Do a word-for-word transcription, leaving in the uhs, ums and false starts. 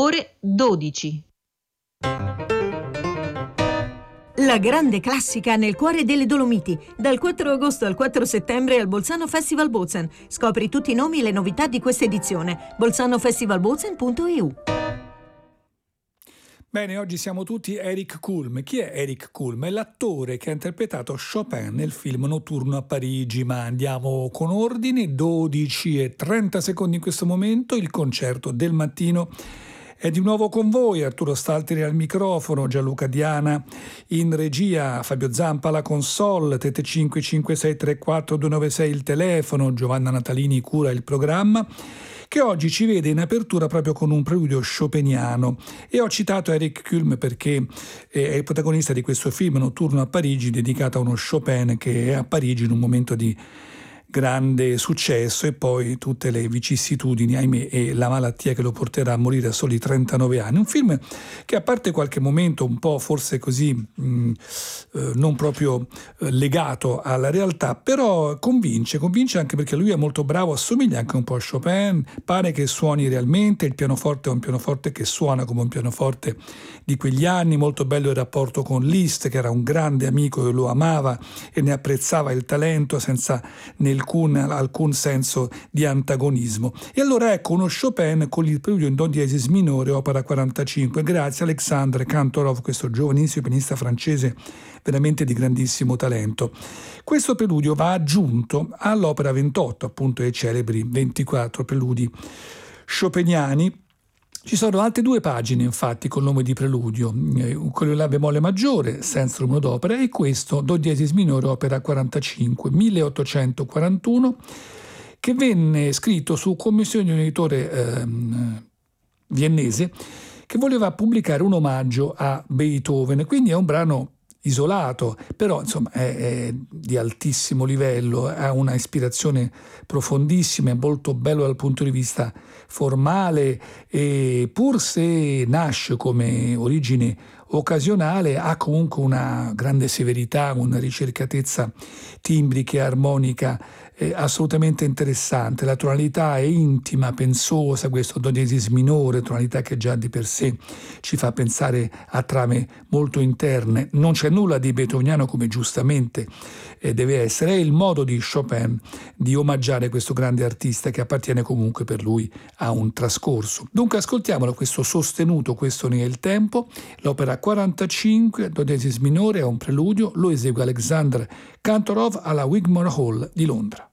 ore dodici. La grande classica nel cuore delle Dolomiti, dal quattro agosto al quattro settembre al Bolzano Festival Bozen. Scopri tutti i nomi e le novità di questa edizione. bolzano festival bozen punto e u. Bene, oggi siamo tutti Eric Kulm. Chi è Eric Kulm? È l'attore che ha interpretato Chopin nel film Notturno a Parigi, ma andiamo con ordine. dodici e trenta secondi in questo momento, il concerto del mattino è di nuovo con voi. Arturo Stalteri al microfono, Gianluca Diana in regia, Fabio Zampa alla console, Tete cinque cinque sei tre quattro due nove sei il telefono, Giovanna Natalini cura il programma, che oggi ci vede in apertura proprio con un preludio chopiniano. E ho citato Eric Kulm perché è il protagonista di questo film Notturno a Parigi, dedicato a uno Chopin che è a Parigi in un momento di grande successo, e poi tutte le vicissitudini, ahimè, e la malattia che lo porterà a morire a soli trentanove anni. Un film che, a parte qualche momento un po' forse così mh, eh, non proprio eh, legato alla realtà, però convince, convince anche perché lui è molto bravo, assomiglia anche un po' a Chopin, pare che suoni realmente, il pianoforte è un pianoforte che suona come un pianoforte di quegli anni. Molto bello il rapporto con Liszt, che era un grande amico che lo amava e ne apprezzava il talento senza nel Alcun, alcun senso di antagonismo. E allora ecco uno Chopin con il preludio in do diesis minore, opera quarantacinque, grazie a Alexandre Kantorov, questo giovanissimo pianista francese veramente di grandissimo talento. Questo preludio va aggiunto all'opera ventotto, appunto ai celebri ventiquattro preludi chopiniani. Ci sono altre due pagine, infatti, col nome di preludio, quello in La bemolle maggiore, senza numero d'opera, e questo do diesis minore, opera quarantacinque, milleottocentoquarantuno, che venne scritto su commissione di un editore ehm, viennese che voleva pubblicare un omaggio a Beethoven. Quindi è un brano isolato, però insomma è, è di altissimo livello, ha una ispirazione profondissima, è molto bello dal punto di vista formale, e pur se nasce come origine occasionale ha comunque una grande severità, una ricercatezza timbrica e armonica eh, assolutamente interessante. La tonalità è intima, pensosa, questo do diesis minore, tonalità che già di per sé ci fa pensare a trame molto interne. Non c'è nulla di beethoveniano, come giustamente eh, deve essere, è il modo di Chopin di omaggiare questo grande artista che appartiene comunque per lui a un trascorso. Dunque ascoltiamolo, questo sostenuto, questo ne è il tempo, l'opera quarantacinque, do diesis minore, è un preludio, lo esegue Alexandre Kantorov alla Wigmore Hall di Londra.